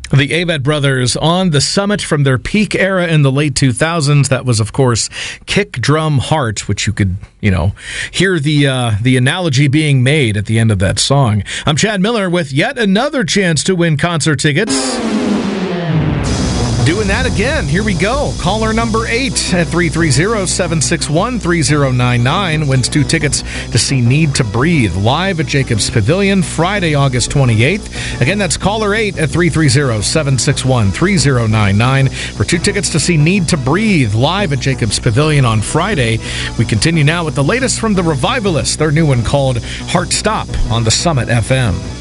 The Avett Brothers on the Summit from their peak era in the late 2000s. That was, of course, Kick Drum Heart, which you could, hear the analogy being made at the end of that song. I'm Chad Miller with yet another chance to win concert tickets. Doing that again. Here we go. Caller number 8 at 330-761-3099 wins 2 tickets to see Need to Breathe live at Jacobs Pavilion Friday, August 28th. Again, that's caller 8 at 330-761-3099 for 2 tickets to see Need to Breathe live at Jacobs Pavilion on Friday. We continue now with the latest from the Revivalists, their new one called Heart Stop on the Summit FM.